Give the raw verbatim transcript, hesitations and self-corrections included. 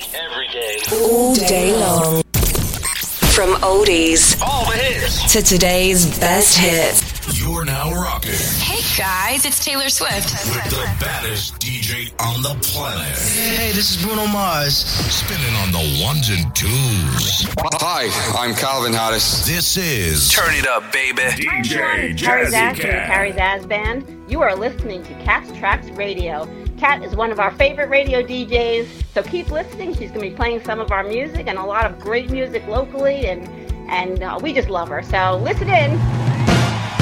every day. All day long. From oldies All the hits to today's best hits. You're now rocking Hey guys, it's Taylor Swift. with the baddest D J on the planet. Hey, this is Bruno Mars. Spinning on the ones and twos. Hi, I'm Calvin Harris. This is Turn it up, baby. D J Carrie Zaz from the Carrie Zaz Band. You are listening to Cat's Tracks Radio. Kat is one of our favorite radio D Js, so keep listening. She's going to be playing some of our music and a lot of great music locally, and, and uh, we just love her. So listen in.